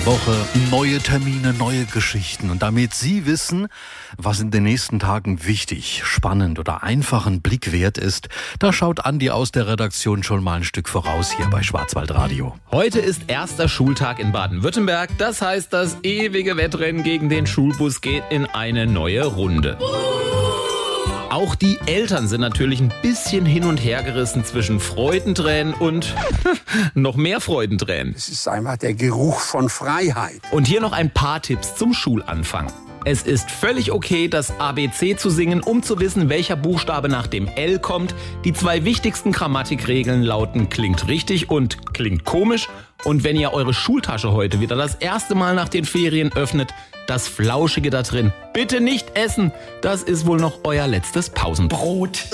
Neue Woche, neue Termine, neue Geschichten. Und damit Sie wissen, was in den nächsten Tagen wichtig, spannend oder einfach einen Blick wert ist, da schaut Andi aus der Redaktion schon mal ein Stück voraus hier bei Schwarzwaldradio. Heute ist erster Schultag in Baden-Württemberg. Das heißt, das ewige Wettrennen gegen den Schulbus geht in eine neue Runde. Auch die Eltern sind natürlich ein bisschen hin und her gerissen zwischen Freudentränen und noch mehr Freudentränen. Es ist einfach der Geruch von Freiheit. Und hier noch ein paar Tipps zum Schulanfang. Es ist völlig okay, das ABC zu singen, um zu wissen, welcher Buchstabe nach dem L kommt. Die 2 wichtigsten Grammatikregeln lauten klingt richtig und klingt komisch. Und wenn ihr eure Schultasche heute wieder das erste Mal nach den Ferien öffnet, das Flauschige da drin bitte nicht essen. Das ist wohl noch euer letztes Pausenbrot.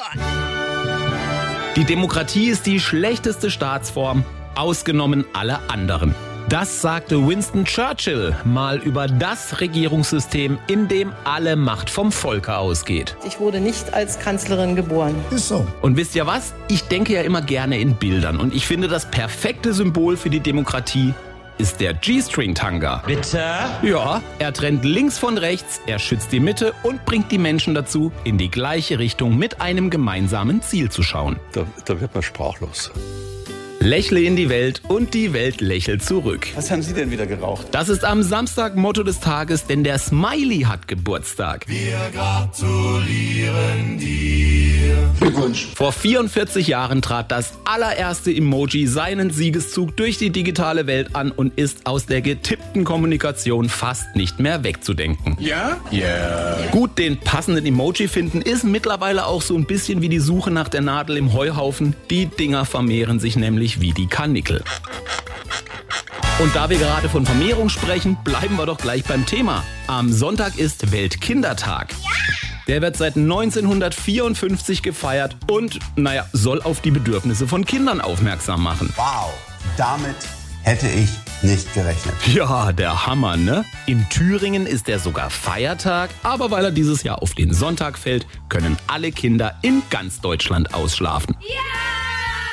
Die Demokratie ist die schlechteste Staatsform, ausgenommen alle anderen. Das sagte Winston Churchill mal über das Regierungssystem, in dem alle Macht vom Volke ausgeht. Ich wurde nicht als Kanzlerin geboren. Ist so. Und wisst ihr was? Ich denke ja immer gerne in Bildern. Und ich finde, das perfekte Symbol für die Demokratie ist der G-String-Tanga. Bitte? Ja, er trennt links von rechts, er schützt die Mitte und bringt die Menschen dazu, in die gleiche Richtung mit einem gemeinsamen Ziel zu schauen. Da wird man sprachlos. Lächle in die Welt und die Welt lächelt zurück. Was haben Sie denn wieder geraucht? Das ist am Samstag Motto des Tages, denn der Smiley hat Geburtstag. Wir gratulieren dir. Glückwunsch. Vor 44 Jahren trat das allererste Emoji seinen Siegeszug durch die digitale Welt an und ist aus der getippten Kommunikation fast nicht mehr wegzudenken. Ja? Ja. Gut, den passenden Emoji finden ist mittlerweile auch so ein bisschen wie die Suche nach der Nadel im Heuhaufen. Die Dinger vermehren sich nämlich wie die Karnickel. Und da wir gerade von Vermehrung sprechen, bleiben wir doch gleich beim Thema. Am Sonntag ist Weltkindertag. Der wird seit 1954 gefeiert und, soll auf die Bedürfnisse von Kindern aufmerksam machen. Wow, damit hätte ich nicht gerechnet. Ja, der Hammer, ne? In Thüringen ist er sogar Feiertag, aber weil er dieses Jahr auf den Sonntag fällt, können alle Kinder in ganz Deutschland ausschlafen. Ja!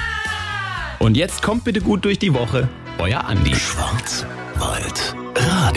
Und jetzt kommt bitte gut durch die Woche, euer Andi. Schwarzwaldradio.